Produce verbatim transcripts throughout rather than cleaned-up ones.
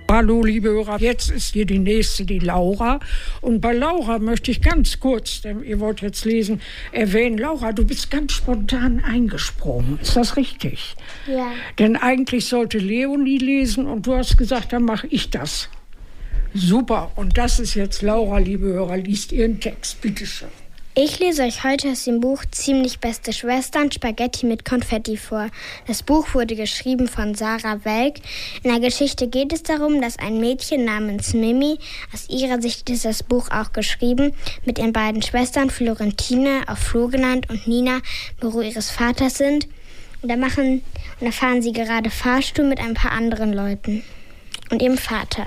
Hallo, liebe Hörer, jetzt ist hier die nächste, die Laura. Und bei Laura möchte ich ganz kurz, denn ihr wollt jetzt lesen, erwähnen, Laura, du bist ganz spontan eingesprungen. Ist das richtig? Ja. Denn eigentlich sollte Leonie lesen und du hast gesagt, dann mache ich das. Super. Und das ist jetzt Laura, liebe Hörer, liest ihren Text. Bitte schön. Ich lese euch heute aus dem Buch Ziemlich beste Schwestern, Spaghetti mit Konfetti vor. Das Buch wurde geschrieben von Sarah Welk. In der Geschichte geht es darum, dass ein Mädchen namens Mimi, aus ihrer Sicht ist das Buch auch geschrieben, mit ihren beiden Schwestern Florentine, auch Flo genannt, und Nina im Büro ihres Vaters sind. Und da machen, und da fahren sie gerade Fahrstuhl mit ein paar anderen Leuten und ihrem Vater.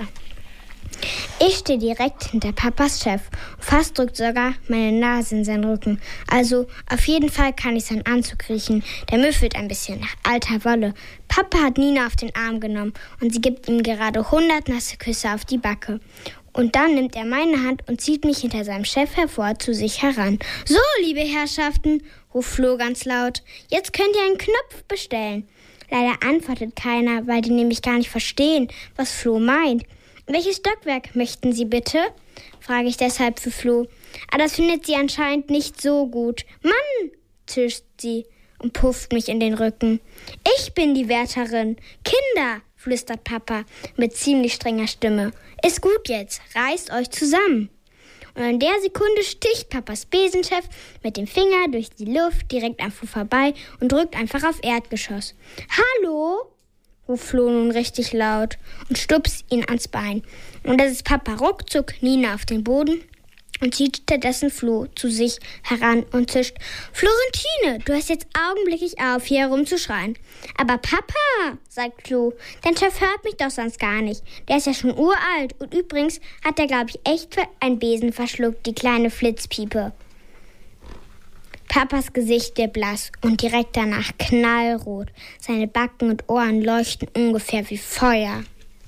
Ich stehe direkt hinter Papas Chef. Fast drückt sogar meine Nase in seinen Rücken. Also auf jeden Fall kann ich seinen Anzug riechen. Der müffelt ein bisschen nach alter Wolle. Papa hat Nina auf den Arm genommen und sie gibt ihm gerade hundert nasse Küsse auf die Backe. Und dann nimmt er meine Hand und zieht mich hinter seinem Chef hervor zu sich heran. So, liebe Herrschaften, ruft Flo ganz laut, jetzt könnt ihr einen Knopf bestellen. Leider antwortet keiner, weil die nämlich gar nicht verstehen, was Flo meint. Welches Stockwerk möchten Sie bitte? Frage ich deshalb für Flo. Aber das findet sie anscheinend nicht so gut. Mann, zischt sie und pufft mich in den Rücken. Ich bin die Wärterin. Kinder, flüstert Papa mit ziemlich strenger Stimme. Ist gut jetzt, reißt euch zusammen. Und in der Sekunde sticht Papas Besenchef mit dem Finger durch die Luft direkt am Flo vorbei und drückt einfach auf Erdgeschoss. Hallo? Ruft Flo nun richtig laut und stupst ihn ans Bein. Und das ist Papa ruckzuck Nina auf den Boden und zieht stattdessen Flo zu sich heran und zischt. Florentine, du hast jetzt augenblicklich auf, hier herumzuschreien. Aber Papa, sagt Flo, dein Chef hört mich doch sonst gar nicht. Der ist ja schon uralt und übrigens hat er, glaube ich, echt für einen Besen verschluckt, die kleine Flitzpiepe. Papas Gesicht wird blass und direkt danach knallrot. Seine Backen und Ohren leuchten ungefähr wie Feuer.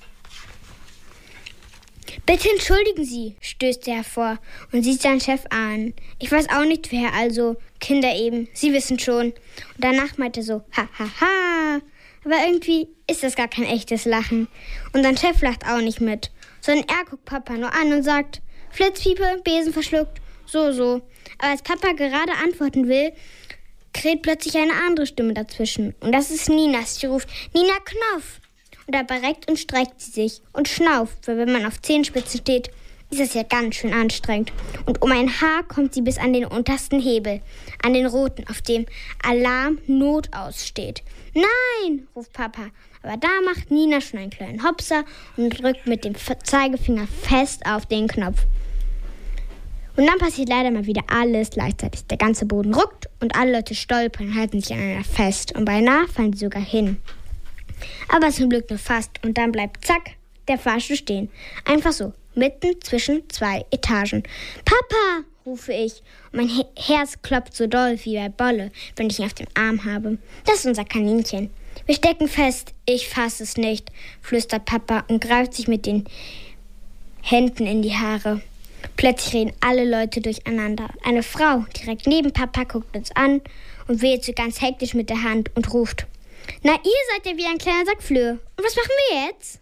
Bitte entschuldigen Sie, stößt er hervor und sieht seinen Chef an. Ich weiß auch nicht wer, also Kinder eben, Sie wissen schon. Und danach meint er so, ha, ha, ha. Aber irgendwie ist das gar kein echtes Lachen. Und sein Chef lacht auch nicht mit, sondern er guckt Papa nur an und sagt, Flitzpiepe, Besen verschluckt, so, so. Aber als Papa gerade antworten will, kräht plötzlich eine andere Stimme dazwischen. Und das ist Ninas. Sie ruft, Nina Knopf. Und dabei reckt und streckt sie sich und schnauft, weil wenn man auf Zehenspitzen steht, ist das ja ganz schön anstrengend. Und um ein Haar kommt sie bis an den untersten Hebel, an den roten, auf dem Alarm Notaus steht. Nein, ruft Papa. Aber da macht Nina schon einen kleinen Hopser und drückt mit dem Zeigefinger fest auf den Knopf. Und dann passiert leider mal wieder alles gleichzeitig. Der ganze Boden ruckt und alle Leute stolpern und halten sich aneinander fest. Und beinahe fallen sie sogar hin. Aber zum Glück nur fast. Und dann bleibt zack, der Fahrstuhl stehen. Einfach so, mitten zwischen zwei Etagen. Papa, rufe ich. Und mein He- Herz klopft so doll wie bei Bolle, wenn ich ihn auf dem Arm habe. Das ist unser Kaninchen. Wir stecken fest. Ich fasse es nicht, flüstert Papa und greift sich mit den Händen in die Haare. Plötzlich reden alle Leute durcheinander. Eine Frau direkt neben Papa guckt uns an und weht so ganz hektisch mit der Hand und ruft, na, ihr seid ja wie ein kleiner Sack Flöhe. Und was machen wir jetzt?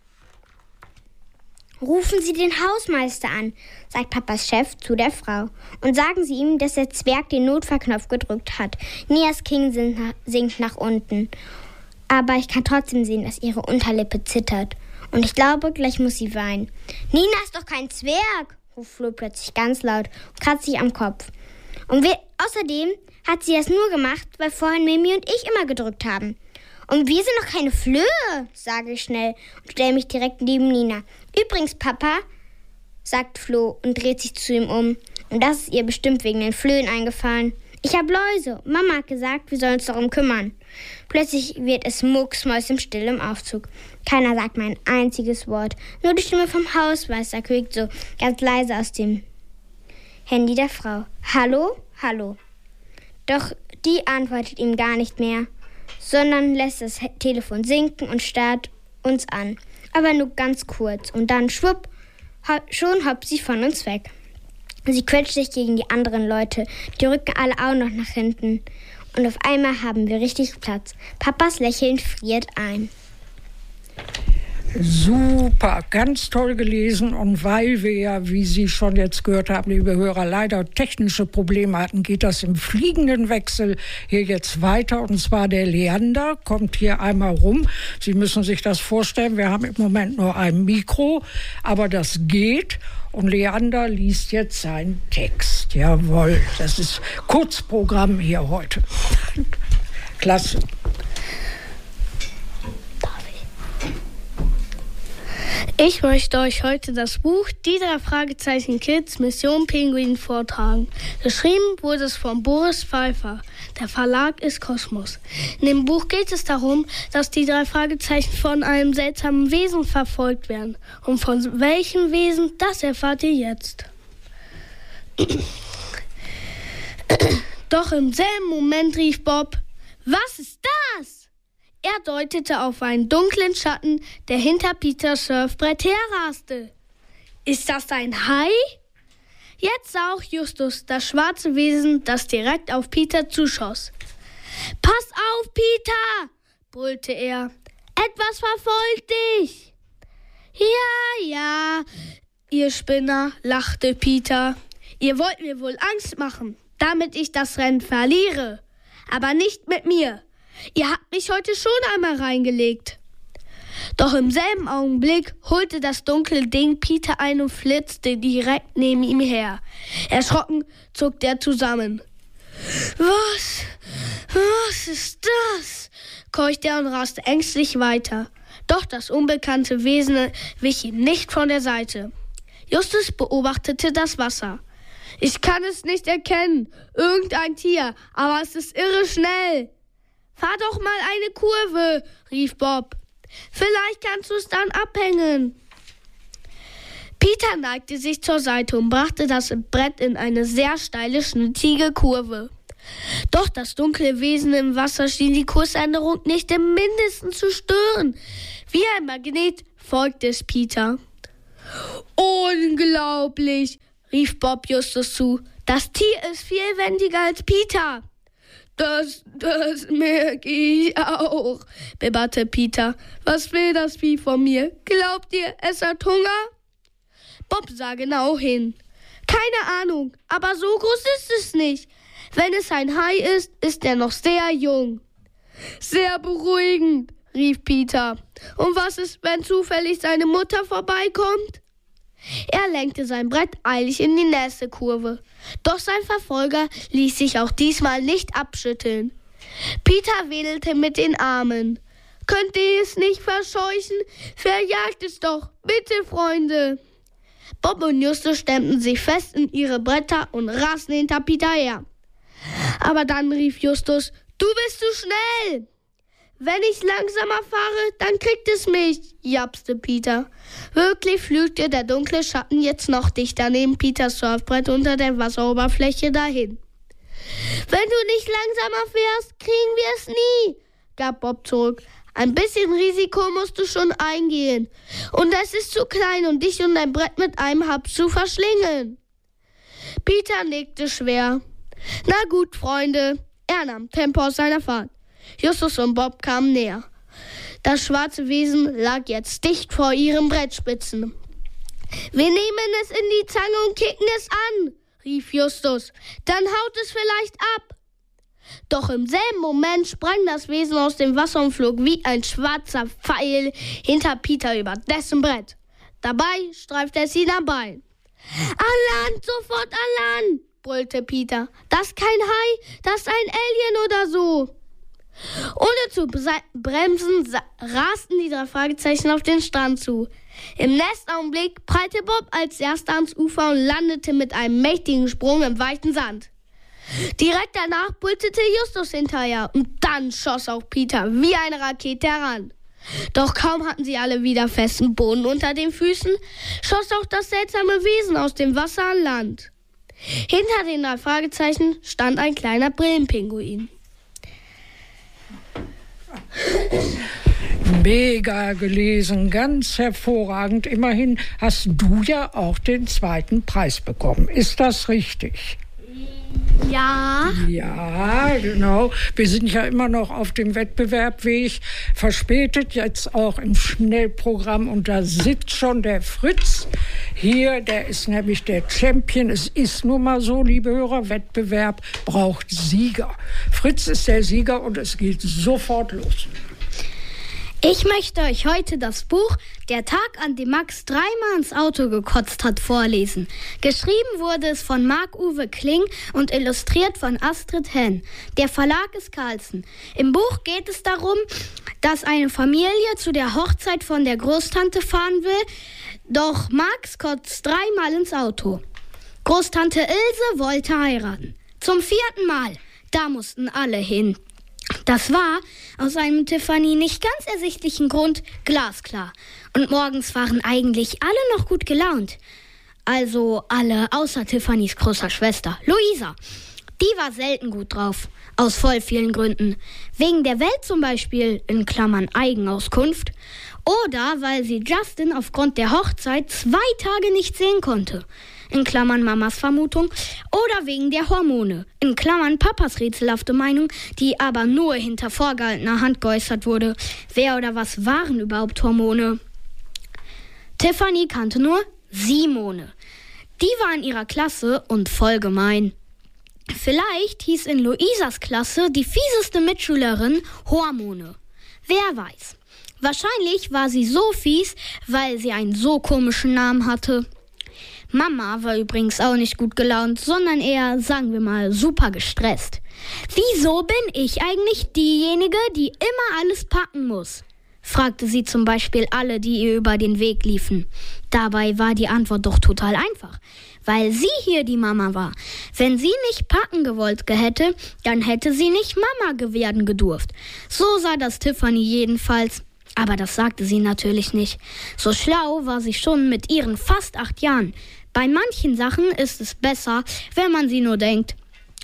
Rufen Sie den Hausmeister an, sagt Papas Chef zu der Frau. Und sagen Sie ihm, dass der Zwerg den Notfallknopf gedrückt hat. Nias King sinkt nach unten. Aber ich kann trotzdem sehen, dass ihre Unterlippe zittert. Und ich glaube, gleich muss sie weinen. Nina ist doch kein Zwerg, ruft Flo plötzlich ganz laut und kratzt sich am Kopf. Und wir, außerdem hat sie das nur gemacht, weil vorhin Mimi und ich immer gedrückt haben. Und wir sind noch keine Flöhe, sage ich schnell und stelle mich direkt neben Nina. Übrigens, Papa, sagt Flo und dreht sich zu ihm um. Und das ist ihr bestimmt wegen den Flöhen eingefallen. Ich habe Läuse. Mama hat gesagt, wir sollen uns darum kümmern. Plötzlich wird es mucksmäuschenstill im Aufzug. Keiner sagt mir ein einziges Wort. Nur die Stimme vom Hausmeister quiekt so ganz leise aus dem Handy der Frau. Hallo? Hallo. Doch die antwortet ihm gar nicht mehr, sondern lässt das Telefon sinken und starrt uns an. Aber nur ganz kurz. Und dann schwupp, ho- schon hoppt sie von uns weg. Sie quetscht sich gegen die anderen Leute. Die rücken alle auch noch nach hinten. Und auf einmal haben wir richtig Platz. Papas Lächeln friert ein. Super, ganz toll gelesen. Und weil wir ja, wie Sie schon jetzt gehört haben, liebe Hörer, leider technische Probleme hatten, geht das im fliegenden Wechsel hier jetzt weiter. Und zwar der Leander kommt hier einmal rum. Sie müssen sich das vorstellen, wir haben im Moment nur ein Mikro, aber das geht. Und Leander liest jetzt seinen Text. Jawohl, das ist Kurzprogramm hier heute. Klasse. Ich möchte euch heute das Buch Die drei Fragezeichen Kids Mission Pinguin vortragen. Geschrieben wurde es von Boris Pfeiffer. Der Verlag ist Kosmos. In dem Buch geht es darum, dass die drei Fragezeichen von einem seltsamen Wesen verfolgt werden. Und von welchem Wesen, das erfahrt ihr jetzt. Doch im selben Moment rief Bob: Was ist das? Er deutete auf einen dunklen Schatten, der hinter Peters Surfbrett herraste. Ist das ein Hai? Jetzt sah auch Justus das schwarze Wesen, das direkt auf Peter zuschoss. Pass auf, Peter! Brüllte er. Etwas verfolgt dich! Ja, ja, ihr Spinner, lachte Peter. Ihr wollt mir wohl Angst machen, damit ich das Rennen verliere. Aber nicht mit mir. Ihr habt mich heute schon einmal reingelegt. Doch im selben Augenblick holte das dunkle Ding Peter ein und flitzte direkt neben ihm her. Erschrocken zuckte er zusammen. Was? Was ist das? Keuchte er und raste ängstlich weiter. Doch das unbekannte Wesen wich ihm nicht von der Seite. Justus beobachtete das Wasser. Ich kann es nicht erkennen. Irgendein Tier, aber es ist irre schnell. Fahr doch mal eine Kurve, rief Bob. Vielleicht kannst du es dann abhängen. Peter neigte sich zur Seite und brachte das Brett in eine sehr steile, schnittige Kurve. Doch das dunkle Wesen im Wasser schien die Kursänderung nicht im Mindesten zu stören. Wie ein Magnet folgte es Peter. Unglaublich, rief Bob Justus zu. Das Tier ist viel wendiger als Peter. Das, das merke ich auch, bibberte Peter. Was will das Vieh von mir? Glaubt ihr, es hat Hunger? Bob sah genau hin. Keine Ahnung, aber so groß ist es nicht. Wenn es ein Hai ist, ist er noch sehr jung. Sehr beruhigend, rief Peter. Und was ist, wenn zufällig seine Mutter vorbeikommt? Er lenkte sein Brett eilig in die nächste Kurve. Doch sein Verfolger ließ sich auch diesmal nicht abschütteln. Peter wedelte mit den Armen. Könnt ihr es nicht verscheuchen? Verjagt es doch, bitte, Freunde. Bob und Justus stemmten sich fest in ihre Bretter und rasten hinter Peter her. Aber dann rief Justus: Du bist zu schnell! Wenn ich langsamer fahre, dann kriegt es mich, japste Peter. Wirklich flügte der dunkle Schatten jetzt noch dichter neben Peters Surfbrett unter der Wasseroberfläche dahin. Wenn du nicht langsamer fährst, kriegen wir es nie, gab Bob zurück. Ein bisschen Risiko musst du schon eingehen. Und es ist zu klein, um dich und dein Brett mit einem Haps zu verschlingen. Peter nickte schwer. Na gut, Freunde. Er nahm Tempo aus seiner Fahrt. Justus und Bob kamen näher. Das schwarze Wesen lag jetzt dicht vor ihren Brettspitzen. Wir nehmen es in die Zange und kicken es an, rief Justus. Dann haut es vielleicht ab. Doch im selben Moment sprang das Wesen aus dem Wasser und flog wie ein schwarzer Pfeil hinter Peter über dessen Brett. Dabei streifte es ihn am Bein. An Land, sofort an Land, brüllte Peter. Das ist kein Hai, das ist ein Alien oder so. Ohne zu bremsen, rasten die drei Fragezeichen auf den Strand zu. Im nächsten Augenblick prallte Bob als erster ans Ufer und landete mit einem mächtigen Sprung im weichen Sand. Direkt danach bultete Justus hinterher und dann schoss auch Peter wie eine Rakete heran. Doch kaum hatten sie alle wieder festen Boden unter den Füßen, schoss auch das seltsame Wesen aus dem Wasser an Land. Hinter den drei Fragezeichen stand ein kleiner Brillenpinguin. Mega gelesen, ganz hervorragend. Immerhin hast du ja auch den zweiten Preis bekommen. Ist das richtig? Ja. Ja, genau. Wir sind ja immer noch auf dem Wettbewerbweg. Verspätet jetzt auch im Schnellprogramm. Und da sitzt schon der Fritz hier. Der ist nämlich der Champion. Es ist nun mal so, liebe Hörer, Wettbewerb braucht Sieger. Fritz ist der Sieger und es geht sofort los. Ich möchte euch heute das Buch Der Tag, an dem Max dreimal ins Auto gekotzt hat, vorlesen. Geschrieben wurde es von Marc-Uwe Kling und illustriert von Astrid Henn. Der Verlag ist Carlsen. Im Buch geht es darum, dass eine Familie zu der Hochzeit von der Großtante fahren will, doch Max kotzt dreimal ins Auto. Großtante Ilse wollte heiraten. Zum vierten Mal. Da mussten alle hin. Das war aus einem Tiffany nicht ganz ersichtlichen Grund glasklar. Und morgens waren eigentlich alle noch gut gelaunt. Also alle außer Tiffany's großer Schwester, Luisa. Die war selten gut drauf. Aus voll vielen Gründen. Wegen der Welt zum Beispiel, in Klammern Eigenauskunft. Oder weil sie Justin aufgrund der Hochzeit zwei Tage nicht sehen konnte. In Klammern Mamas Vermutung, oder wegen der Hormone, in Klammern Papas rätselhafte Meinung, die aber nur hinter vorgehaltener Hand geäußert wurde. Wer oder was waren überhaupt Hormone? Tiffany kannte nur Simone. Die war in ihrer Klasse und voll gemein. Vielleicht hieß in Luisas Klasse die fieseste Mitschülerin Hormone. Wer weiß. Wahrscheinlich war sie so fies, weil sie einen so komischen Namen hatte. Mama war übrigens auch nicht gut gelaunt, sondern eher, sagen wir mal, super gestresst. Wieso bin ich eigentlich diejenige, die immer alles packen muss? Fragte sie zum Beispiel alle, die ihr über den Weg liefen. Dabei war die Antwort doch total einfach. Weil sie hier die Mama war. Wenn sie nicht packen gewollt hätte, dann hätte sie nicht Mama werden gedurft. So sah das Tiffany jedenfalls. Aber das sagte sie natürlich nicht. So schlau war sie schon mit ihren fast acht Jahren. Bei manchen Sachen ist es besser, wenn man sie nur denkt.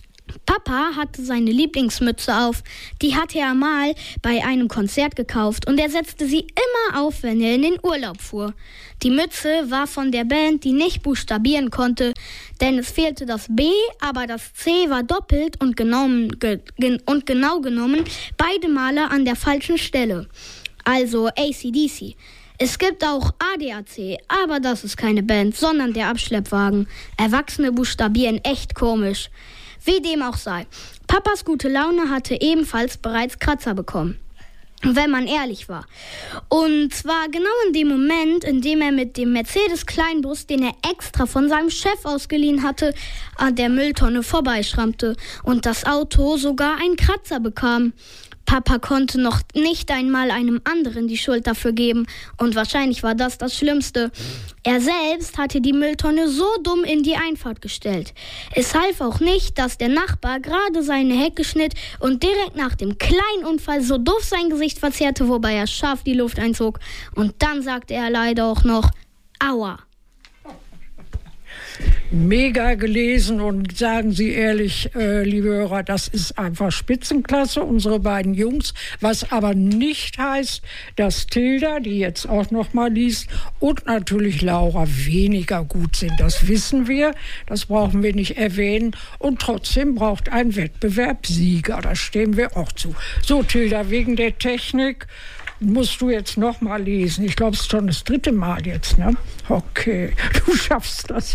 Papa hatte seine Lieblingsmütze auf. Die hatte er mal bei einem Konzert gekauft und er setzte sie immer auf, wenn er in den Urlaub fuhr. Die Mütze war von der Band, die nicht buchstabieren konnte, denn es fehlte das B, aber das C war doppelt und genau, ge, gen, und genau genommen beide Male an der falschen Stelle. Also A C D C. Es gibt auch A D A C, aber das ist keine Band, sondern der Abschleppwagen. Erwachsene buchstabieren echt komisch. Wie dem auch sei. Papas gute Laune hatte ebenfalls bereits Kratzer bekommen. Wenn man ehrlich war. Und zwar genau in dem Moment, in dem er mit dem Mercedes-Kleinbus, den er extra von seinem Chef ausgeliehen hatte, an der Mülltonne vorbeischrammte und das Auto sogar einen Kratzer bekam. Papa konnte noch nicht einmal einem anderen die Schuld dafür geben und wahrscheinlich war das das Schlimmste. Er selbst hatte die Mülltonne so dumm in die Einfahrt gestellt. Es half auch nicht, dass der Nachbar gerade seine Hecke schnitt und direkt nach dem kleinen Unfall so doof sein Gesicht verzerrte, wobei er scharf die Luft einzog. Und dann sagte er leider auch noch, aua. Mega gelesen und sagen Sie ehrlich, äh, liebe Hörer, das ist einfach Spitzenklasse, unsere beiden Jungs, was aber nicht heißt, dass Tilda, die jetzt auch noch mal liest, und natürlich Laura weniger gut sind. Das wissen wir, das brauchen wir nicht erwähnen und trotzdem braucht ein Wettbewerb Sieger, da stehen wir auch zu. So Tilda, wegen der Technik musst du jetzt noch mal lesen. Ich glaube, es ist schon das dritte Mal jetzt, ne? Okay, du schaffst das.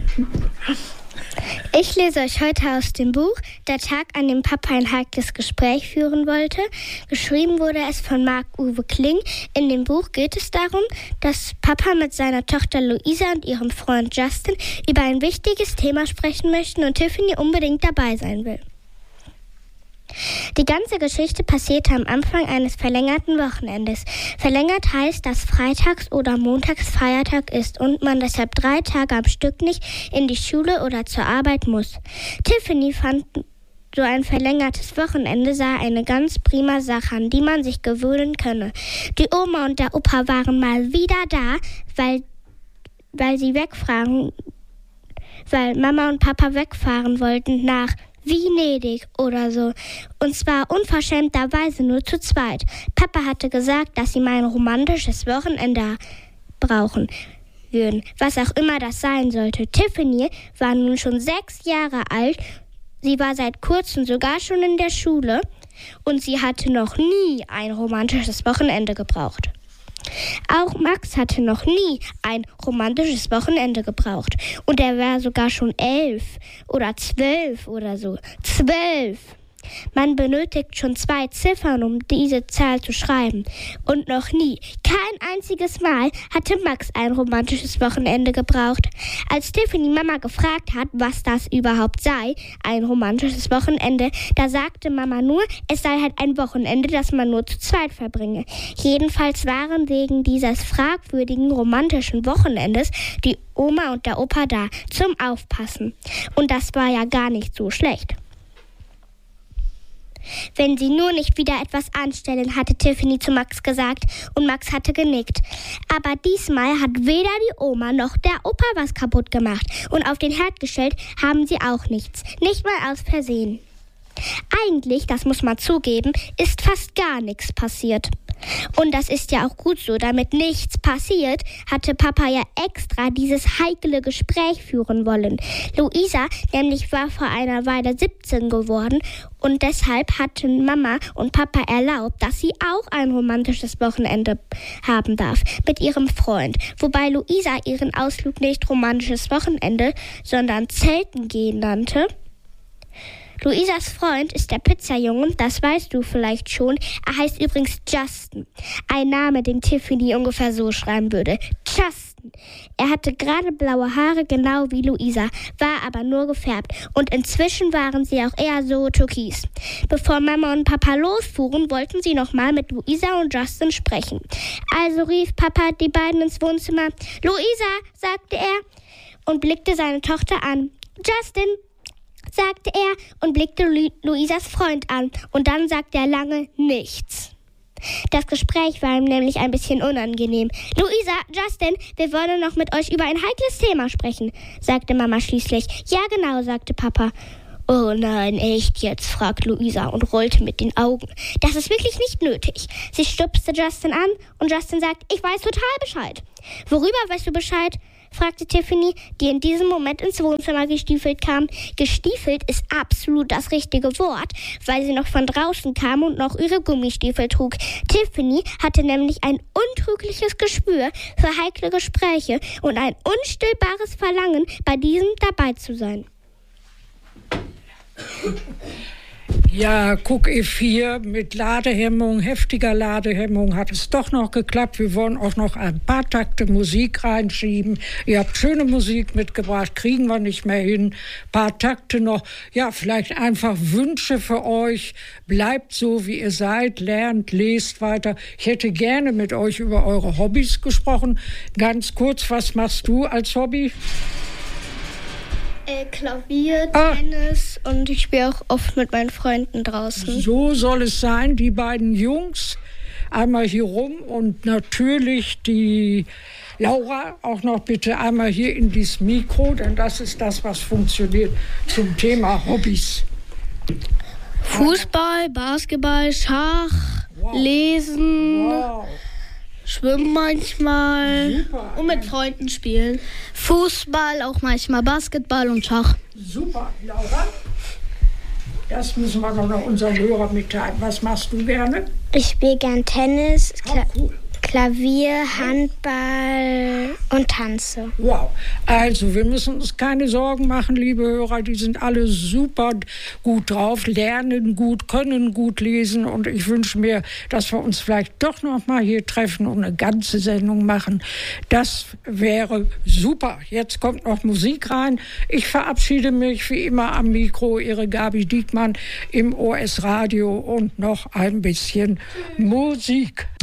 Ich lese euch heute aus dem Buch Der Tag, an dem Papa ein heikles Gespräch führen wollte. Geschrieben wurde es von Marc-Uwe Kling. In dem Buch geht es darum, dass Papa mit seiner Tochter Luisa und ihrem Freund Justin über ein wichtiges Thema sprechen möchten und Tiffany unbedingt dabei sein will. Die ganze Geschichte passierte am Anfang eines verlängerten Wochenendes. Verlängert heißt, dass freitags oder montags Feiertag ist und man deshalb drei Tage am Stück nicht in die Schule oder zur Arbeit muss. Tiffany fand so ein verlängertes Wochenende sei eine ganz prima Sache, an die man sich gewöhnen könne. Die Oma und der Opa waren mal wieder da, weil, weil sie wegfahren, weil Mama und Papa wegfahren wollten nach Venedig oder so. Und zwar unverschämterweise nur zu zweit. Papa hatte gesagt, dass sie mal ein romantisches Wochenende brauchen würden. Was auch immer das sein sollte. Tiffany war nun schon sechs Jahre alt sie war seit kurzem sogar schon in der Schule und sie hatte noch nie ein romantisches Wochenende gebraucht. Auch Max hatte noch nie ein romantisches Wochenende gebraucht. Und er war sogar schon elf oder zwölf oder so. Zwölf! Man benötigt schon zwei Ziffern, um diese Zahl zu schreiben. Und noch nie, kein einziges Mal, hatte Max ein romantisches Wochenende gebraucht. Als Tiffany Mama gefragt hat, was das überhaupt sei, ein romantisches Wochenende, da sagte Mama nur, es sei halt ein Wochenende, das man nur zu zweit verbringe. Jedenfalls waren wegen dieses fragwürdigen romantischen Wochenendes die Oma und der Opa da zum Aufpassen. Und das war ja gar nicht so schlecht. Wenn sie nur nicht wieder etwas anstellen, hatte Tiffany zu Max gesagt und Max hatte genickt. Aber diesmal hat weder die Oma noch der Opa was kaputt gemacht und auf den Herd gestellt haben sie auch nichts, nicht mal aus Versehen. Eigentlich, das muss man zugeben, ist fast gar nichts passiert. Und das ist ja auch gut so, damit nichts passiert, hatte Papa ja extra dieses heikle Gespräch führen wollen. Luisa nämlich war vor einer Weile siebzehn geworden und deshalb hatten Mama und Papa erlaubt, dass sie auch ein romantisches Wochenende haben darf mit ihrem Freund. Wobei Luisa ihren Ausflug nicht romantisches Wochenende, sondern Zelten gehen nannte. Luisas Freund ist der Pizzajunge, das weißt du vielleicht schon. Er heißt übrigens Justin. Ein Name, den Tiffany ungefähr so schreiben würde. Justin. Er hatte gerade blaue Haare, genau wie Luisa, war aber nur gefärbt. Und inzwischen waren sie auch eher so türkis. Bevor Mama und Papa losfuhren, wollten sie nochmal mit Luisa und Justin sprechen. Also rief Papa die beiden ins Wohnzimmer. Luisa, sagte er und blickte seine Tochter an. Justin, sagte er und blickte Lu- Luisas Freund an. Und dann sagte er lange nichts. Das Gespräch war ihm nämlich ein bisschen unangenehm. Luisa, Justin, wir wollen noch mit euch über ein heikles Thema sprechen, sagte Mama schließlich. Ja, genau, sagte Papa. Oh nein, echt jetzt, fragt Luisa und rollte mit den Augen. Das ist wirklich nicht nötig. Sie stupste Justin an und Justin sagt, ich weiß total Bescheid. Worüber weißt du Bescheid? Fragte Tiffany, die in diesem Moment ins Wohnzimmer gestiefelt kam. Gestiefelt ist absolut das richtige Wort, weil sie noch von draußen kam und noch ihre Gummistiefel trug. Tiffany hatte nämlich ein untrügliches Gespür für heikle Gespräche und ein unstillbares Verlangen, bei diesem dabei zu sein. Ja, guck, E vier mit Ladehemmung, heftiger Ladehemmung hat es doch noch geklappt. Wir wollen auch noch ein paar Takte Musik reinschieben. Ihr habt schöne Musik mitgebracht, kriegen wir nicht mehr hin. Ein paar Takte noch. Ja, vielleicht einfach Wünsche für euch. Bleibt so, wie ihr seid, lernt, lest weiter. Ich hätte gerne mit euch über eure Hobbys gesprochen. Ganz kurz, was machst du als Hobby? Äh, Klavier, ah. Tennis und ich spiele auch oft mit meinen Freunden draußen. So soll es sein, die beiden Jungs einmal hier rum und natürlich die Laura auch noch bitte einmal hier in dieses Mikro, denn das ist das, was funktioniert zum Thema Hobbys. Fußball, Basketball, Schach, wow. Lesen. Wow. Schwimmen manchmal. Super. Und mit Freunden spielen. Fußball, auch manchmal Basketball und Schach. Super, Laura. Das müssen wir noch unseren Hörern mitteilen. Was machst du gerne? Ich spiele gern Tennis, Kla- oh, cool. Klavier, Handball und tanze. Wow, also wir müssen uns keine Sorgen machen, liebe Hörer, die sind alle super gut drauf, lernen gut, können gut lesen und ich wünsche mir, dass wir uns vielleicht doch noch mal hier treffen und eine ganze Sendung machen. Das wäre super. Jetzt kommt noch Musik rein. Ich verabschiede mich wie immer am Mikro, Ihre Gabi Diekmann im O S Radio und noch ein bisschen Musik.